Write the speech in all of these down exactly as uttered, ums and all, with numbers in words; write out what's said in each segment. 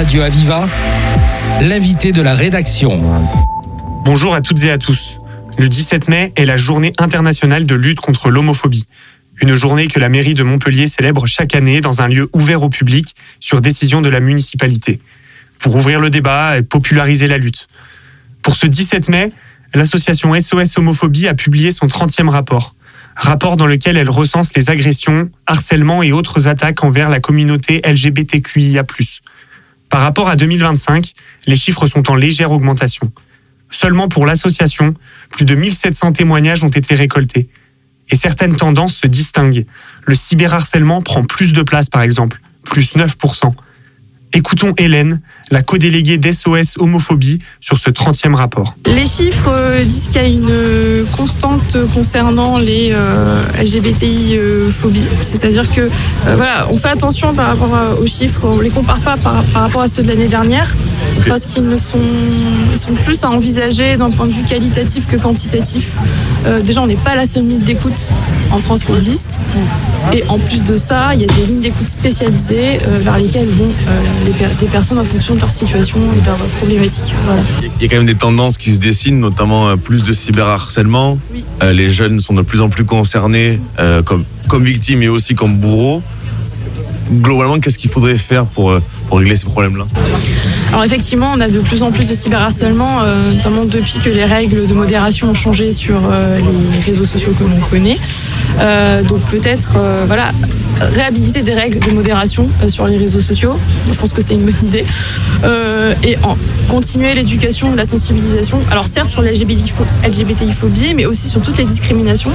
Radio Aviva, l'invité de la rédaction. Bonjour à toutes et à tous. Le dix-sept mai est la journée internationale de lutte contre l'homophobie. Une journée que la mairie de Montpellier célèbre chaque année dans un lieu ouvert au public sur décision de la municipalité, pour ouvrir le débat et populariser la lutte. Pour ce dix-sept mai, l'association S O S Homophobie a publié son trentième rapport. Rapport dans lequel elle recense les agressions, harcèlements et autres attaques envers la communauté L G B T Q I A plus. Par rapport à deux mille vingt-cinq, les chiffres sont en légère augmentation. Seulement pour l'association, plus de mille sept cents témoignages ont été récoltés. Et certaines tendances se distinguent. Le cyberharcèlement prend plus de place par exemple, plus neuf pour cent. Écoutons Hélène, la co-déléguée d'S O S Homophobie, sur ce trentième rapport. Les chiffres euh, disent qu'il y a une euh, constante concernant les euh, L G B T I-phobies. C'est-à-dire que euh, voilà, on fait attention par rapport à, aux chiffres, on ne les compare pas par, par rapport à ceux de l'année dernière, okay. Parce qu'ils ne sont, ils sont plus à envisager d'un point de vue qualitatif que quantitatif. Euh, déjà, on n'est pas la seule ligne d'écoute en France qui existe. Et en plus de ça, il y a des lignes d'écoute spécialisées euh, vers lesquelles vont euh, les, per- les personnes en fonction de leur situation et de leurs problématiques. Voilà. Il y a quand même des tendances qui se dessinent, notamment euh, plus de cyberharcèlement. Oui. Euh, les jeunes sont de plus en plus concernés euh, comme, comme victimes et aussi comme bourreaux. Globalement, qu'est-ce qu'il faudrait faire pour, pour régler ces problèmes-là ? Alors effectivement, on a de plus en plus de cyberharcèlement, euh, notamment depuis que les règles de modération ont changé sur euh, les réseaux sociaux que l'on connaît. Euh, donc peut-être euh, voilà, réhabiliter des règles de modération euh, sur les réseaux sociaux. Je pense que c'est une bonne idée. Euh, et en, continuer l'éducation, la sensibilisation. Alors certes sur la L G B T I-phobie, mais aussi sur toutes les discriminations.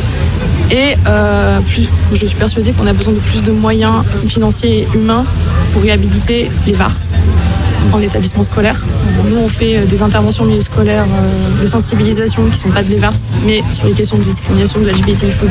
Et euh, plus, je suis persuadée qu'on a besoin de plus de moyens financiers et humains pour réhabiliter les V A R S en établissement scolaire. Nous, on fait des interventions milieu scolaire de sensibilisation qui ne sont pas de l'E V A R S, mais sur les questions de discrimination, de la L G B T I-phobie.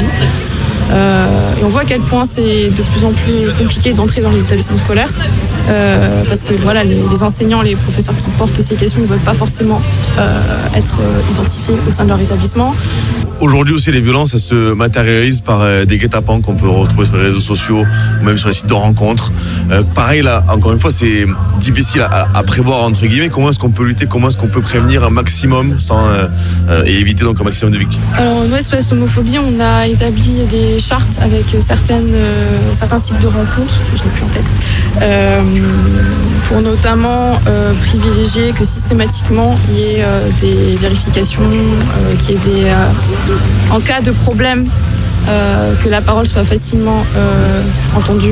Euh, et on voit à quel point c'est de plus en plus compliqué d'entrer dans les établissements scolaires euh, parce que voilà, les, les enseignants, les professeurs qui portent ces questions ne veulent pas forcément euh, être identifiés au sein de leur établissement. Aujourd'hui aussi, les violences, elles se matérialisent par euh, des guet-apens qu'on peut retrouver sur les réseaux sociaux ou même sur les sites de rencontres. Euh, pareil, là, encore une fois, c'est difficile à, à prévoir, entre guillemets. Comment est-ce qu'on peut lutter ? Comment est-ce qu'on peut prévenir un maximum sans, euh, euh, et éviter donc un maximum de victimes ? Alors, nous, S O S Homophobie, on a établi des chartes avec certaines, euh, certains sites de rencontres, que je n'ai plus en tête, euh, pour notamment euh, privilégier que systématiquement il y ait euh, des vérifications, euh, qu'il y ait des... Euh, en cas de problème, euh, que la parole soit facilement euh, entendue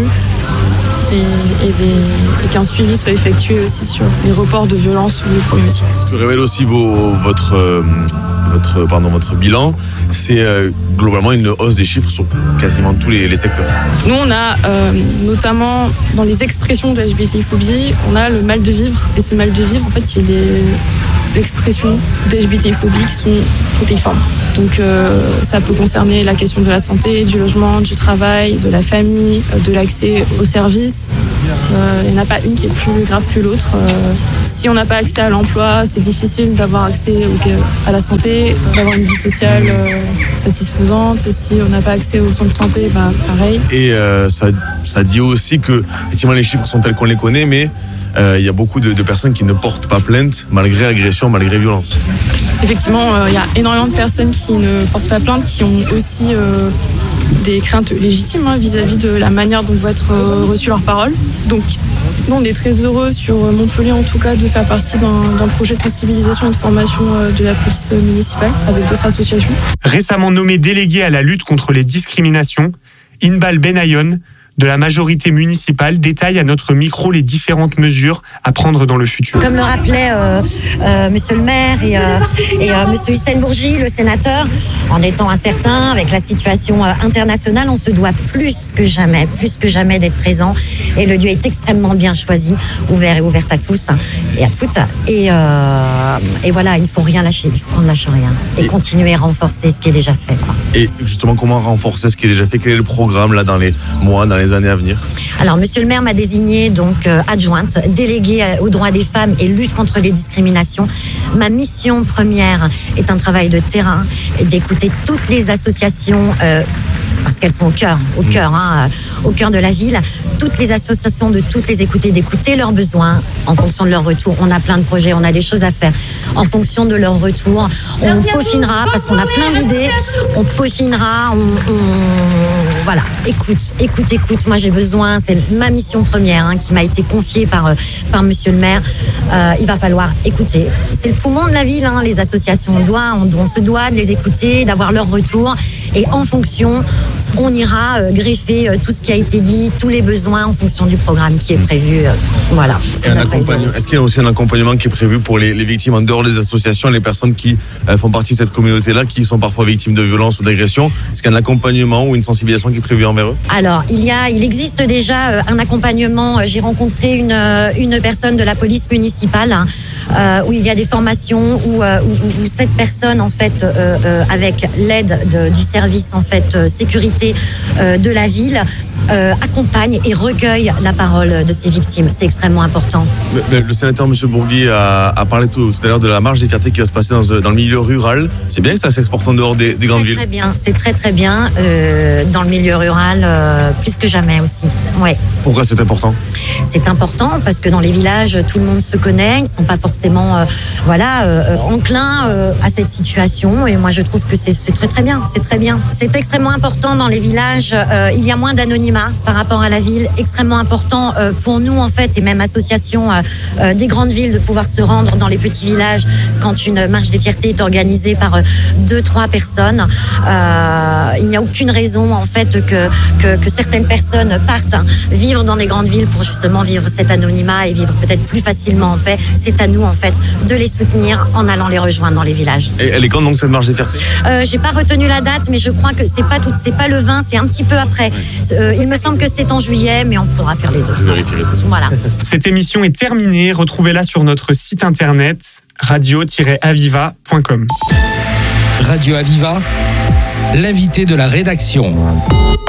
et, et, des, et qu'un suivi soit effectué aussi sur les reports de violence ou de problématiques. Ce que révèle aussi vos, votre, euh, votre, pardon, votre bilan, c'est euh, globalement une hausse des chiffres sur quasiment tous les, les secteurs. Nous, on a euh, notamment dans les expressions de la L G B T I-phobie, on a le mal de vivre. Et ce mal de vivre, en fait, il est l'expression des L G B T I-phobies qui sont protéiformes. Donc euh, ça peut concerner la question de la santé, du logement, du travail, de la famille, de l'accès aux services. Euh, il n'y en a pas une qui est plus grave que l'autre. Euh, si on n'a pas accès à l'emploi, c'est difficile d'avoir accès au, à la santé, d'avoir une vie sociale euh, satisfaisante. Si on n'a pas accès aux soins de santé, bah, pareil. Et euh, ça, ça dit aussi que effectivement les chiffres sont tels qu'on les connaît, mais il euh, y a beaucoup de, de personnes qui ne portent pas plainte malgré agression, malgré violence. Effectivement, il euh, y a énormément de personnes qui ne portent pas plainte, qui ont aussi euh, des craintes légitimes hein, vis-à-vis de la manière dont vont être euh, reçues leurs paroles. Donc, nous, on est très heureux sur Montpellier, en tout cas, de faire partie d'un, d'un projet de sensibilisation et de formation euh, de la police municipale avec d'autres associations. Récemment nommée déléguée à la lutte contre les discriminations, Inbal Benayon, de la majorité municipale, détaille à notre micro les différentes mesures à prendre dans le futur. Comme le rappelait euh, euh, monsieur le maire et, euh, et euh, monsieur Hussein Bourgi, le sénateur, en étant incertain avec la situation euh, internationale, on se doit plus que jamais, plus que jamais d'être présent. Et le lieu est extrêmement bien choisi, ouvert et ouvert à tous et à toutes. Et, euh, et voilà, il ne faut rien lâcher, il faut qu'on ne lâche rien. Et, et continuer à renforcer ce qui est déjà fait, quoi. Et justement, comment renforcer ce qui est déjà fait ? Quel est le programme là dans les mois, dans les années à venir ? Alors, monsieur le maire m'a désignée donc euh, adjointe, déléguée aux droits des femmes et lutte contre les discriminations. Ma mission première est un travail de terrain, d'écouter toutes les associations euh, parce qu'elles sont au cœur, au cœur, hein, au cœur de la ville. Toutes les associations, de toutes les écouter, d'écouter leurs besoins en fonction de leur retour. On a plein de projets, on a des choses à faire. En fonction de leur retour, on Merci peaufinera, parce qu'on a plein d'idées, on peaufinera, on, on... voilà, écoute, écoute, écoute. Moi, j'ai besoin, c'est ma mission première hein, qui m'a été confiée par, par monsieur le maire. Euh, il va falloir écouter. C'est le poumon de la ville, hein, les associations. On doit, on, on se doit de les écouter, d'avoir leur retour. Et en fonction, on ira euh, greffer euh, tout ce qui a été dit, tous les besoins en fonction du programme qui est prévu. Euh, voilà. Et un accompagnement. Est-ce qu'il y a aussi un accompagnement qui est prévu pour les, les victimes en dehors des associations, les personnes qui euh, font partie de cette communauté-là, qui sont parfois victimes de violences ou d'agressions? Est-ce qu'il y a un accompagnement ou une sensibilisation qui est prévue envers eux? Alors, il y a, il existe déjà euh, un accompagnement. J'ai rencontré une, euh, une personne de la police municipale hein, euh, où il y a des formations où, euh, où, où cette personne, en fait, euh, euh, avec l'aide de, du service en fait euh, sécurité euh, de la ville, euh, accompagne et recueille la parole de ces victimes. C'est extrêmement important. Le, le sénateur M. Bourgui a, a parlé tout, tout à l'heure de la marche des fiertés qui va se passer dans, dans le milieu rural. C'est bien que ça s'exporte en dehors des, des grandes très, villes. Très bien, c'est très très bien euh, dans le milieu rural, euh, plus que jamais aussi. Ouais. Pourquoi c'est important? C'est important parce que dans les villages, tout le monde se connaît, ils ne sont pas forcément euh, voilà, euh, enclins euh, à cette situation. Et moi, je trouve que c'est, c'est très très bien, c'est très bien. C'est extrêmement important dans les villages. Euh, il y a moins d'anonymat par rapport à la ville. Extrêmement important euh, pour nous en fait, et même association euh, euh, des grandes villes, de pouvoir se rendre dans les petits villages quand une marche des fiertés est organisée par euh, deux, trois personnes. Euh, il n'y a aucune raison en fait que, que, que certaines personnes partent hein, vivre dans des grandes villes pour justement vivre cet anonymat et vivre peut-être plus facilement en paix. C'est à nous en fait de les soutenir en allant les rejoindre dans les villages. Et elle est quand donc cette marche des fiertés? euh, J'ai pas retenu la date, mais je crois que c'est pas tout, c'est pas le vingt, c'est un petit peu après. Euh, il me semble que c'est en juillet, mais on pourra faire les deux. Je vérifierai tout ça. Voilà. Cette émission est terminée. Retrouvez-la sur notre site internet radio tiret aviva point com. Radio Aviva, l'invité de la rédaction.